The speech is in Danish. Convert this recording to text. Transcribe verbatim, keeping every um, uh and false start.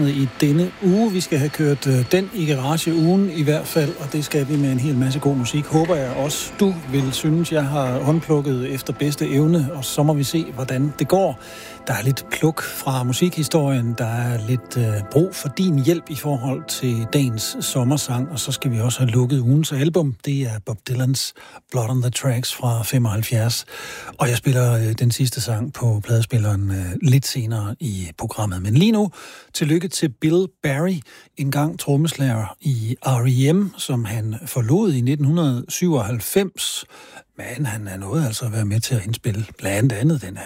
programmet i denne uge. Vi skal have kørt den i garage-ugen i hvert fald, og det skal vi med en hel masse god musik. Håber jeg også, du vil synes, jeg har håndplukket efter bedste evne, og så må vi se, hvordan det går. Der er lidt pluk fra musikhistorien, der er lidt øh, brug for din hjælp i forhold til dagens sommersang, og så skal vi også have lukket ugens album. Det er Bob Dylans Blood on the Tracks fra femoghalvfjerds, og jeg spiller øh, den sidste sang på pladespilleren øh, lidt senere i programmet. Men lige nu, tillykke til Bill Berry, engang trommeslager i R E M, som han forlod i nitten syvoghalvfems, men han er nået altså at være med til at indspille blandt andet den her